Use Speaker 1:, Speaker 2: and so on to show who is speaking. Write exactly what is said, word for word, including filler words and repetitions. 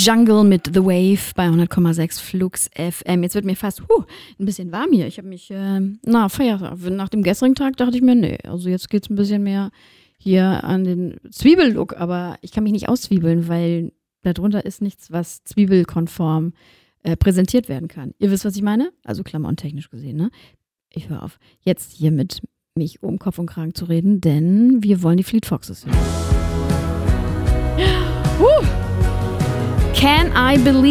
Speaker 1: Jungle mit The Wave bei hundert Komma sechs Flux F M. Jetzt wird mir fast huh, ein bisschen warm hier. Ich habe mich, äh, na, Feiertag. Nach dem gestrigen Tag dachte ich mir, nee, also jetzt geht's ein bisschen mehr hier an den Zwiebellook. Aber ich kann mich nicht auszwiebeln, weil darunter ist nichts, was zwiebelkonform äh, präsentiert werden kann. Ihr wisst, was ich meine? Also klamottentechnisch gesehen, ne? Ich höre auf, jetzt hier mit mich um Kopf und Kragen zu reden, denn wir wollen die Fleet Foxes hören. Can I believe